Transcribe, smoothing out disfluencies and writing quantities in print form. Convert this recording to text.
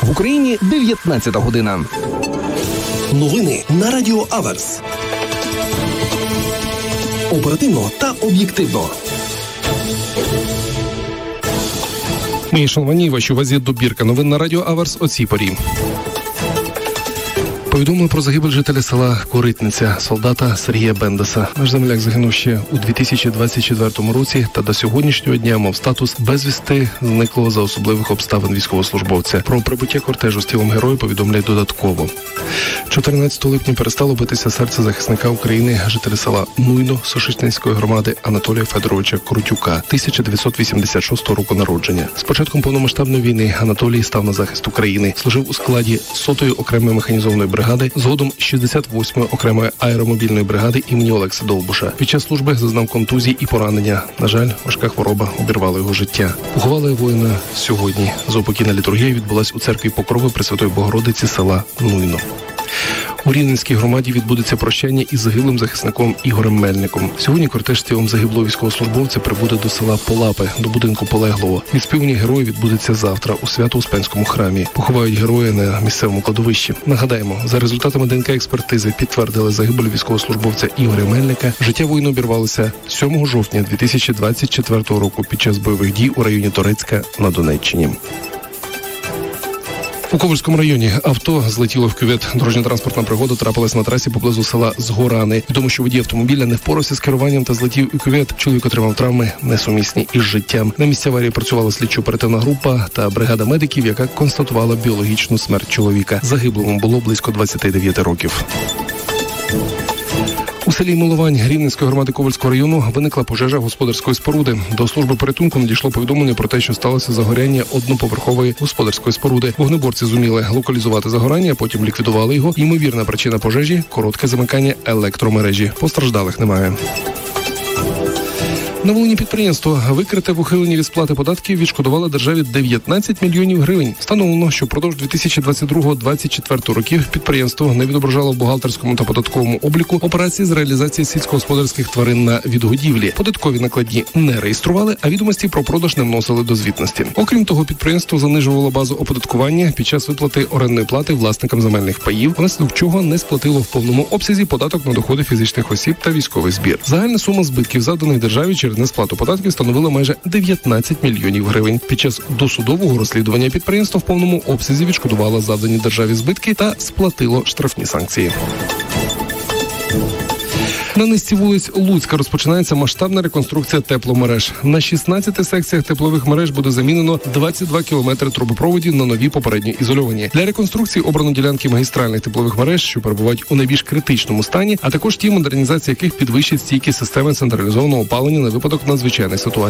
В Україні 19 година. Новини на Радіо Аверс. Оперативно та об'єктивно. Мої шановні, вашій увазі добірка новин на Радіо Аверс о цій порі. Повідомили про загибель жителя села Коритниця, солдата Сергія Бендаса. Наш земляк загинув ще у 2024 році та до сьогоднішнього дня мав статус безвісти зниклого за особливих обставин військовослужбовця. Про прибуття кортежу з тілом героя повідомляють додатково. 14 липня перестало битися серце захисника України, жителя села Нуйно Сошечненської громади Анатолія Федоровича Крутюка, 1986 року народження. З початком повномасштабної війни Анатолій став на захист України. Служив у складі 100-ї окремої механізованої бригади, згодом 68-ї окремої аеромобільної бригади імені Олекса Довбуша. Під час служби зазнав контузії і поранення. На жаль, важка хвороба обірвала його життя. Поховали воїна сьогодні. Заупокійна літургія відбулась у церкві Покрови Пресвятої Богородиці села Нуйно. У Рівненській громаді відбудеться прощання із загиблим захисником Ігорем Мельником. Сьогодні кортеж з тілом загиблого військовослужбовця прибуде до села Полапи, до будинку полеглого. Відспівання героя відбудеться завтра у Свято-Успенському храмі. Поховають героя на місцевому кладовищі. Нагадаємо, за результатами ДНК-експертизи підтвердили загибель військовослужбовця Ігоря Мельника. Життя воїна обірвалося 7 жовтня 2024 року під час бойових дій у районі Торецька на Донеччині. У Ковальському районі авто злетіло в кювет. Дорожньо-транспортна пригода трапилась на трасі поблизу села Згорани. Відомо, що водій автомобіля не впорався з керуванням та злетів у кювет. Чоловік отримав травми, несумісні із життям. На місці аварії працювала слідчо-оперативна група та бригада медиків, яка констатувала біологічну смерть чоловіка. Загиблому було близько 29 років. У селі Миловань Рівненської громади Ковальського району виникла пожежа господарської споруди. До служби порятунку надійшло повідомлення про те, що сталося загоряння одноповерхової господарської споруди. Вогнеборці зуміли локалізувати загорання, потім ліквідували його. Ймовірна причина пожежі – коротке замикання електромережі. Постраждалих немає. На Волині підприємство, викрите в ухиленні від сплати податків, відшкодувало державі 19 мільйонів гривень. Встановлено, що впродовж 2022-2024 років підприємство не відображало в бухгалтерському та податковому обліку операції з реалізації сільськогосподарських тварин на відгодівлі. Податкові накладні не реєстрували, а відомості про продаж не вносили до звітності. Окрім того, підприємство занижувало базу оподаткування під час виплати орендної плати власникам земельних паїв, внаслідок чого не сплатило в повному обсязі податок на доходи фізичних осіб та військовий збір. Загальна сума збитків, завданих державі через несплату податків, становила майже 19 мільйонів гривень. Під час досудового розслідування підприємство в повному обсязі відшкодувало завдані державі збитки та сплатило штрафні санкції. На низці вулиць Луцька розпочинається масштабна реконструкція тепломереж. На 16 секціях теплових мереж буде замінено 22 кілометри трубопроводів на нові попередньо ізольовані. Для реконструкції обрано ділянки магістральних теплових мереж, що перебувають у найбільш критичному стані, а також ті, модернізація яких підвищить стійкість системи централізованого опалення на випадок надзвичайних ситуацій.